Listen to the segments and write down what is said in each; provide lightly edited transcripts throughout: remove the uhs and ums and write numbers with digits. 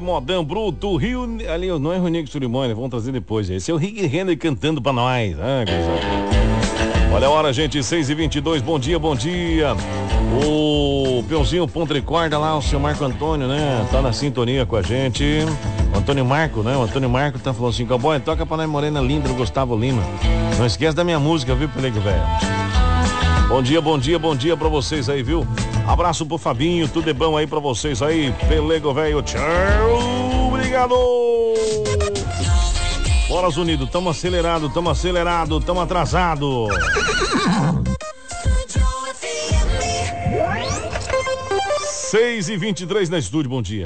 modão bruto, Rio, ali não é Rio Negro Cerimônia, vamos trazer depois. Esse é o Rick Renner cantando pra nós. Olha a hora, gente, 6h22, bom dia, bom dia. O Peãozinho Ponto de Corda lá, o seu Marco Antônio, né? Tá na sintonia com a gente. O Antônio Marco, né? O Antônio Marco tá falando assim, cowboy, toca pra nós Morena Linda do Gustavo Lima. Não esquece da minha música, viu, Pelego Velho? Bom dia, bom dia, bom dia pra vocês aí, viu? Abraço pro Fabinho, tudo é bom aí pra vocês aí, Pelego Velho, tchau, obrigado! Bora, Zunido, tamo acelerado, tamo atrasado. 6h23 na estúdio, bom dia.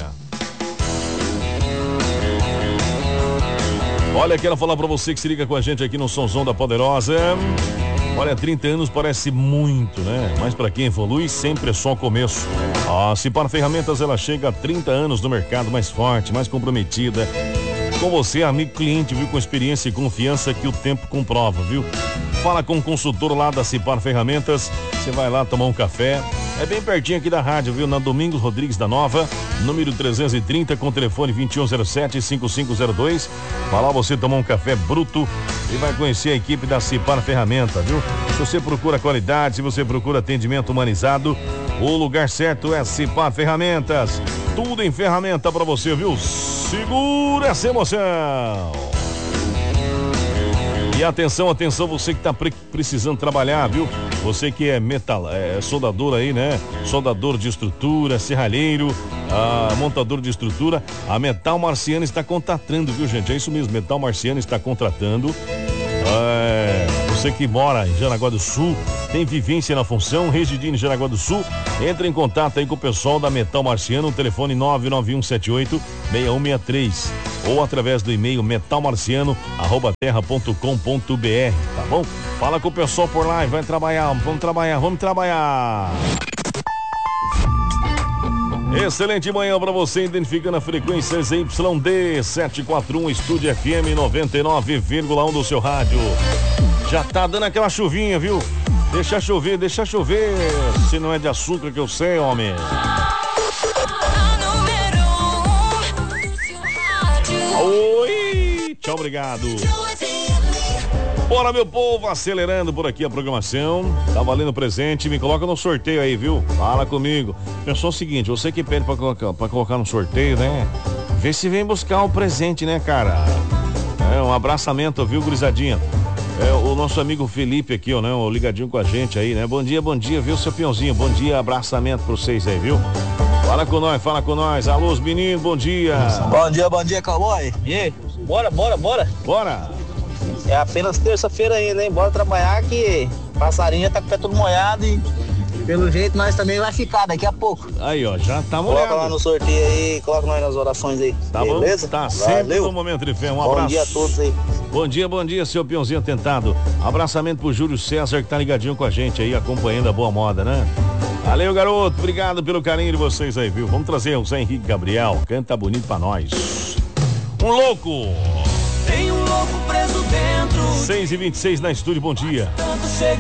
Olha, quero falar pra você que se liga com a gente aqui no Sonzão da Poderosa. Olha, 30 anos parece muito, né? Mas pra quem evolui, sempre é só o começo. A Cipar Ferramentas, ela chega a 30 anos no mercado, mais forte, mais comprometida com você, amigo cliente, viu? Com experiência e confiança que o tempo comprova, viu? Fala com o consultor lá da Cipar Ferramentas. Você vai lá tomar um café. É bem pertinho aqui da rádio, viu? Na Domingos Rodrigues da Nova, número 330, com telefone 2107-5502. Vai lá você tomar um café bruto e vai conhecer a equipe da Cipar Ferramenta, viu? Se você procura qualidade, se você procura atendimento humanizado, o lugar certo é Cipar Ferramentas. Tudo em ferramenta pra você, viu? Segura essa emoção! E atenção, você que tá precisando trabalhar, viu? Você que é soldador aí, né? Soldador de estrutura, serralheiro, montador de estrutura. A Metal Marciano está contratando, viu, gente? É isso mesmo, Metal Marciano está contratando. Você que mora em Jaraguá do Sul, tem vivência na função, residindo em Jaraguá do Sul, entre em contato aí com o pessoal da Metal Marciano, telefone 99178-6163 ou através do e-mail metalmarciano@terra.com.br, tá bom? Fala com o pessoal por lá e vai trabalhar, vamos trabalhar. Excelente manhã para você, identificando a frequência ZYD 741, Estúdio FM 99,1 do seu rádio. Já tá dando aquela chuvinha, viu? Deixa chover. Se não é de açúcar que eu sei, homem. Oi, tchau, obrigado. Bora, meu povo, acelerando por aqui a programação. Tá valendo presente, me coloca no sorteio aí, viu? Fala comigo. Pensou o seguinte, você que pede pra colocar no sorteio, né? Vê se vem buscar um presente, né, cara? Um abraçamento, viu, gurizadinha? O nosso amigo Felipe aqui, ó, né? Ligadinho com a gente aí, né? Bom dia, viu, seu peãozinho? Bom dia, abraçamento pra vocês aí, viu? Fala com nós. Alô, os meninos, bom dia. Bom dia, cowboy. E aí? Bora. Bora. É apenas terça-feira ainda, hein? Bora trabalhar que passarinho já tá com o pé todo molhado e pelo jeito nós também vai ficar daqui a pouco. Aí, ó, já tá molhado. Coloca lá no sorteio aí, coloca nós nas orações aí. Tá beleza? Bom? Tá sempre no momento de fé. Um abraço. Bom dia a todos aí. Bom dia, seu peãozinho atentado. Abraçamento pro Júlio César que tá ligadinho com a gente aí, acompanhando a boa moda, né? Valeu, garoto. Obrigado pelo carinho de vocês aí, viu? Vamos trazer o Zé Henrique Gabriel. Canta bonito pra nós. Um louco. Tem um louco preso dentro. 6h26 na estúdio, bom dia.